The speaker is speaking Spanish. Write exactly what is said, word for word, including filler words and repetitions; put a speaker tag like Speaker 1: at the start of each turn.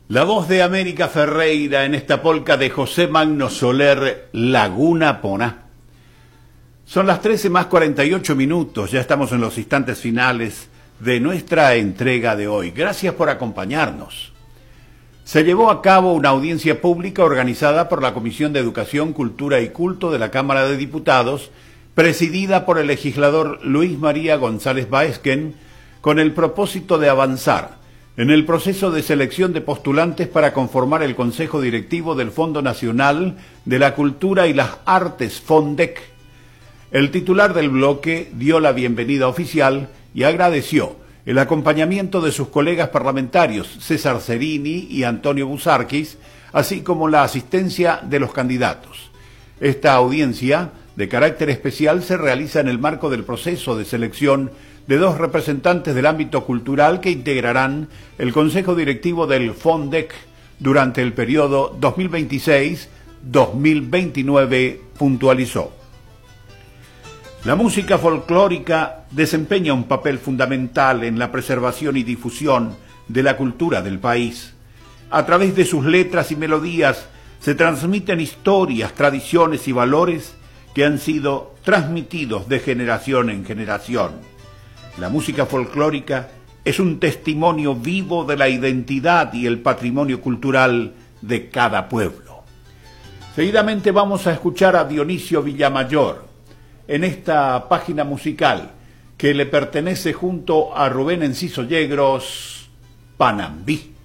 Speaker 1: La voz de América Ferreira en esta polca de José Magno Soler, Laguna Poná. Son las trece más cuarenta y ocho minutos, ya estamos en los instantes finales de nuestra entrega de hoy. Gracias por acompañarnos. Se llevó a cabo una audiencia pública organizada por la Comisión de Educación, Cultura y Culto de la Cámara de Diputados, presidida por el legislador Luis María González Baezken, con el propósito de avanzar en el proceso de selección de postulantes para conformar el Consejo Directivo del Fondo Nacional de la Cultura y las Artes, FONDEC. El titular del bloque dio la bienvenida oficial y agradeció el acompañamiento de sus colegas parlamentarios César Cerini y Antonio Busarquis, así como la asistencia de los candidatos. Esta audiencia de carácter especial se realiza en el marco del proceso de selección de dos representantes del ámbito cultural que integrarán el Consejo Directivo del FONDEC durante el periodo dos mil veintiséis a dos mil veintinueve, puntualizó. La música folclórica desempeña un papel fundamental en la preservación y difusión de la cultura del país. A través de sus letras y melodías se transmiten historias, tradiciones y valores que han sido transmitidos de generación en generación. La música folclórica es un testimonio vivo de la identidad y el patrimonio cultural de cada pueblo. Seguidamente vamos a escuchar a Dionisio Villamayor en esta página musical que le pertenece junto a Rubén Enciso Yegros, Panambí.